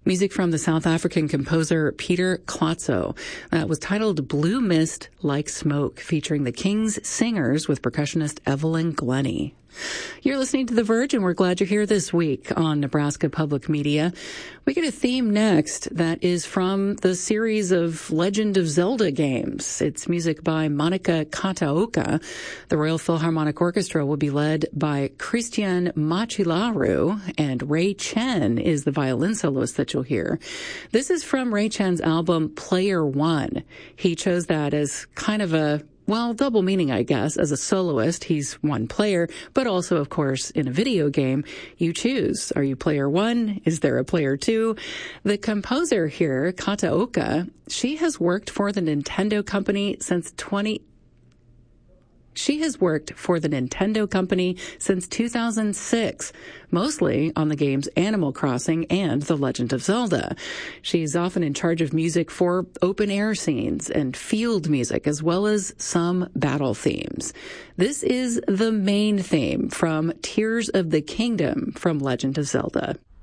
Music from the South African composer Peter Klotzo. That was titled Blue Mist Like Smoke, featuring the King's Singers with percussionist Evelyn Glennie. You're listening to The Verge, and we're glad you're here this week on Nebraska Public Media. We get a theme next that is from the series of Legend of Zelda games. It's music by Monika Kataoka. The Royal Philharmonic Orchestra will be led by Christian Machilaru, and Ray Chen is the violin soloist that you'll hear. This is from Ray Chen's album Player One. He chose that as kind of a double meaning, I guess. As a soloist, he's one player, but also, of course, in a video game, you choose. Are you player one? Is there a player two? The composer here, Kataoka, she has worked for the Nintendo company since 2006, mostly on the games Animal Crossing and The Legend of Zelda. She's often in charge of music for open-air scenes and field music, as well as some battle themes. This is the main theme from Tears of the Kingdom from Legend of Zelda.